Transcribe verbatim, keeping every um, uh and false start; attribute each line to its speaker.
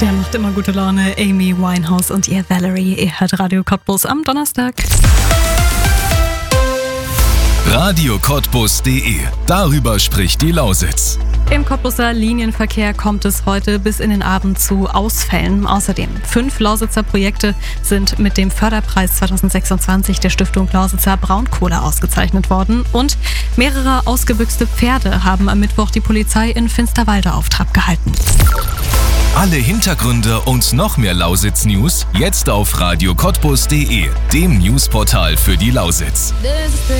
Speaker 1: Der macht immer gute Laune. Amy Winehouse und ihr Valerie. Ihr hört Radio Cottbus am Donnerstag.
Speaker 2: radio cottbus punkt de. Darüber spricht die Lausitz.
Speaker 1: Im Cottbuser Linienverkehr kommt es heute bis in den Abend zu Ausfällen. Außerdem fünf Lausitzer Projekte sind mit dem Förderpreis zwanzig sechsundzwanzig der Stiftung Lausitzer Braunkohle ausgezeichnet worden. Und mehrere ausgebüxte Pferde haben am Mittwoch die Polizei in Finsterwalde auf Trab gehalten.
Speaker 2: Alle Hintergründe und noch mehr Lausitz-News jetzt auf radio cottbus punkt de, dem Newsportal für die Lausitz.